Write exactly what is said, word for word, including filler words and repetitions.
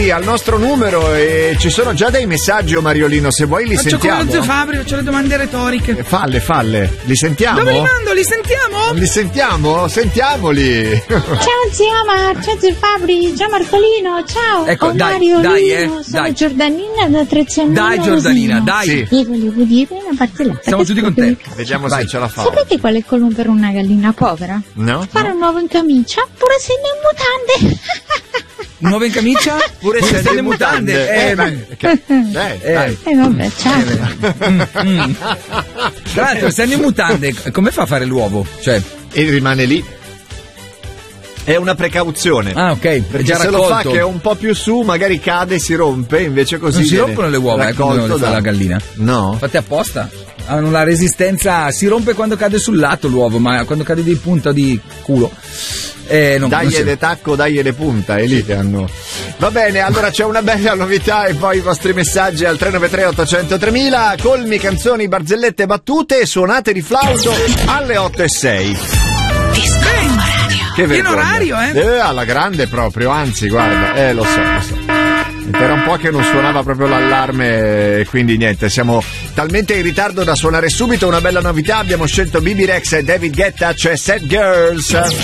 al nostro numero e ci sono già dei messaggi, oh Mariolino, se vuoi li Faccio sentiamo. come lo zio Fabri, faccio le domande retoriche. Falle, falle, li sentiamo? Dove li mando? Li sentiamo? Li sentiamo? Sentiamoli. Ciao zia Mar, ciao zio Fabri, ciao Marcolino, ciao. Ecco, oh, dai, Mario, dai, Lino, eh, sono dai. Giordanina da Treziano. Dai Giordanina, dai. Sì. Io volevo dire una barzelletta. Siamo tutti con te. Vediamo Vai. se ce la fa. Sapete qual è il colmo per una gallina povera? No? Fare un uovo in camicia, pure se in mutande. Nuova in camicia? Pure se nelle le mutande. Eh, ma... Che- Dai, Eh. dai. E vabbè, ciao. Mm. Tra l'altro, essendo in mutande, come fa a fare l'uovo? Cioè, E rimane lì. È una precauzione. ah, ok, è Perché già se raccolto. lo fa che è un po' più su, magari cade e si rompe, invece così Non si viene rompono le uova, eh, come raccolto le fa da- la gallina. No? Fatte apposta. Hanno la resistenza, si rompe quando cade sul lato l'uovo, ma quando cade di punta di culo. Eh, non, non Dagli si- le tacco, dagli le punta, è lì che hanno. Va bene, allora c'è una bella novità e poi i vostri messaggi al tre nove tre otto zero zero tremila, colmi, canzoni, barzellette, battute e suonate di flauto alle otto e sei. Che Pieno vergogna. orario, eh? Eh, alla grande proprio, anzi, guarda, eh, lo so, lo so. Era un po' che non suonava proprio l'allarme e quindi niente, siamo talmente in ritardo da suonare subito una bella novità. Abbiamo scelto Bibi Rex e David Guetta, cioè Sad Girls.